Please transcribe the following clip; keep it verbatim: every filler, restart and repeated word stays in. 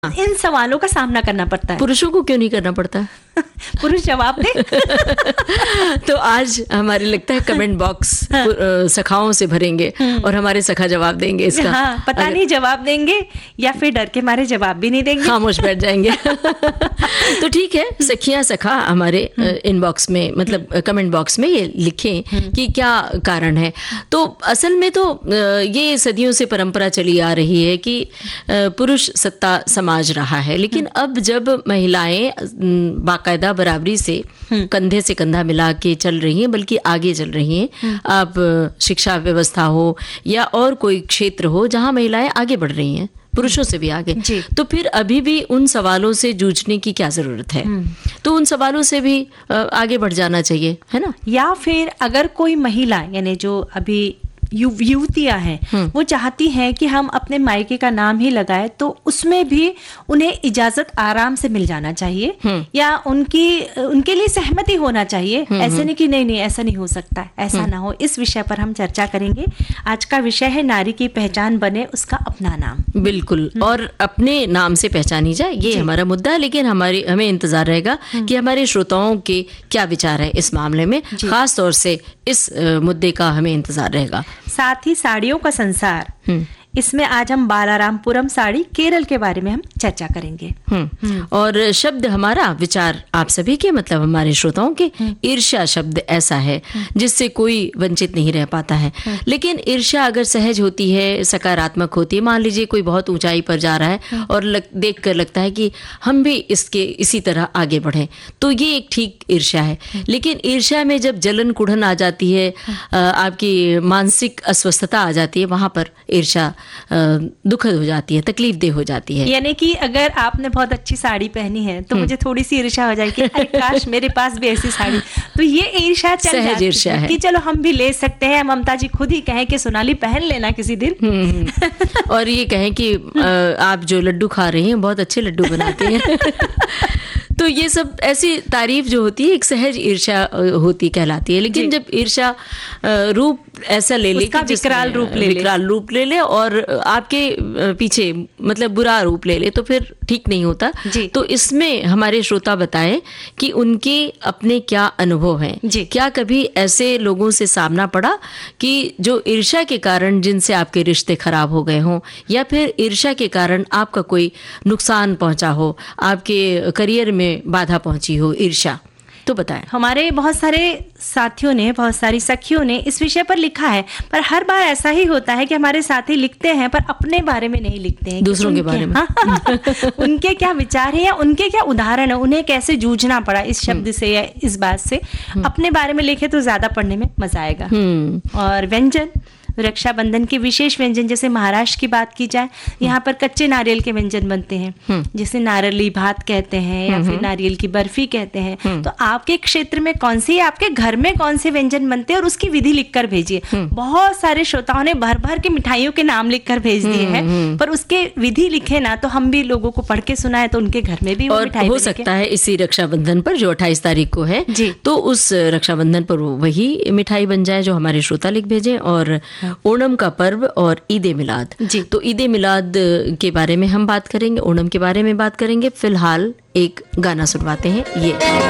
इन सवालों का सामना करना पड़ता है। पुरुषों को क्यों नहीं करना पड़ता? पुरुष जवाब दे। तो आज हमारे लगता है कमेंट बॉक्स सखाओं से भरेंगे और हमारे सखा जवाब देंगे इसका। हाँ, पता नहीं जवाब देंगे या फिर डर के मारे जवाब भी नहीं देंगे, खामोश बैठ जाएंगे। तो ठीक है, सखियां सखा हमारे इनबॉक्स में, मतलब कमेंट बॉक्स में ये लिखें कि क्या कारण है। तो असल में तो ये सदियों से परंपरा चली आ रही है कि पुरुष सत्ता समाज रहा है, लेकिन अब जब महिलाएं बाकायदा बराबरी से कंधे से कंधा मिला के चल रही हैं, बल्कि आगे चल रही हैं, अब शिक्षा व्यवस्था हो या और कोई क्षेत्र हो जहां महिलाएं आगे बढ़ रही हैं, पुरुषों से भी आगे, तो फिर अभी भी उन सवालों से जूझने की क्या जरूरत है? तो उन सवालों से भी आगे बढ़ जाना चाहिए, है ना? या फिर अगर कोई महिला, यानी जो अभी यु, युवतियां हैं, वो चाहती हैं कि हम अपने मायके का नाम ही लगाए, तो उसमें भी उन्हें इजाजत आराम से मिल जाना चाहिए या उनकी उनके लिए सहमति होना चाहिए। ऐसे नहीं कि नहीं नहीं ऐसा नहीं हो सकता, ऐसा ना हो। इस विषय पर हम चर्चा करेंगे। आज का विषय है नारी की पहचान बने उसका अपना नाम। बिल्कुल, और अपने नाम से पहचानी जाए, ये हमारा मुद्दा है। लेकिन हमारे हमें इंतजार रहेगा कि हमारे श्रोताओं के क्या विचार है इस मामले में। खास तौर से इस मुद्दे का हमें इंतजार रहेगा। साथ ही साड़ियों का संसार, इसमें आज हम बालारामपुरम साड़ी केरल के बारे में हम चर्चा करेंगे। और शब्द हमारा विचार आप सभी के, मतलब हमारे श्रोताओं के। ईर्ष्या शब्द ऐसा है जिससे कोई वंचित नहीं रह पाता है, लेकिन ईर्ष्या अगर सहज होती है, सकारात्मक होती है, मान लीजिए कोई बहुत ऊंचाई पर जा रहा है और लग, देख कर लगता है कि हम भी इसके इसी तरह आगे बढ़ें, तो ये एक ठीक ईर्ष्या है। लेकिन ईर्ष्या में जब जलन कुढ़न आ जाती है, आपकी मानसिक अस्वस्थता आ जाती है, वहां पर ईर्ष्या दुखद हो जाती है, तकलीफ दे हो जाती है। यानी कि अगर आपने बहुत अच्छी साड़ी पहनी है तो मुझे थोड़ी सी ईर्ष्या हो जाएगी, अरे काश मेरे पास भी ऐसी साड़ी। तो ये ईर्ष्या चल सहज ईर्ष्या है कि चलो हम भी ले सकते हैं। ममता जी खुद ही कहें कि सोनाली पहन लेना किसी दिन। और ये कहें कि आप जो लड्डू खा रहे हैं बहुत अच्छे लड्डू बनाते हैं। तो ये सब ऐसी तारीफ जो होती है एक सहज ईर्ष्या होती कहलाती है। लेकिन जब ईर्ष्या रूप ऐसा ले ले, विकराल रूप ले विकराल रूप ले ले और आपके पीछे मतलब बुरा रूप ले ले, तो फिर ठीक नहीं होता। तो इसमें हमारे श्रोता बताएं कि उनके अपने क्या अनुभव हैं। क्या कभी ऐसे लोगों से सामना पड़ा कि जो ईर्ष्या के कारण जिनसे आपके रिश्ते खराब हो गए हों, या फिर ईर्ष्या के कारण आपका कोई नुकसान पहुंचा हो, आपके करियर में बाधा पहुंची हो ईर्ष्या, तो बताएं। हमारे बहुत सारे साथियों ने, बहुत सारी सखियों ने इस विषय पर लिखा है, पर हर बार ऐसा ही होता है कि हमारे साथी लिखते हैं पर अपने बारे में नहीं लिखते हैं, दूसरों के बारे में। उनके क्या विचार है या उनके क्या उदाहरण है, उन्हें कैसे जूझना पड़ा इस शब्द से या इस बात से। अपने बारे में लिखे तो ज्यादा पढ़ने में मजा आएगा। और व्यंजन, रक्षाबंधन के विशेष व्यंजन, जैसे महाराष्ट्र की बात की जाए, यहाँ पर कच्चे नारियल के व्यंजन बनते हैं, जिसे नारियली भात कहते हैं या फिर नारियल की बर्फी कहते हैं। तो आपके क्षेत्र में कौन सी, आपके घर में कौन से व्यंजन बनते हैं, और उसकी विधि लिखकर भेजिए। बहुत सारे श्रोताओं ने भर भर के मिठाइयों के नाम लिखकर भेज दिए हैं, पर उसके विधि लिखे ना तो हम भी लोगों को पढ़ के सुनाए तो उनके घर में भी वो मिठाई हो सकता है इसी रक्षाबंधन पर जो अट्ठाईस तारीख को है, तो उस रक्षाबंधन पर वही मिठाई बन जाए जो हमारे श्रोता लिख भेजे। और ओणम का पर्व और ईदे मिलाद, तो ईदे मिलाद के बारे में हम बात करेंगे, ओणम के बारे में बात करेंगे। फिलहाल एक गाना सुनवाते हैं, ये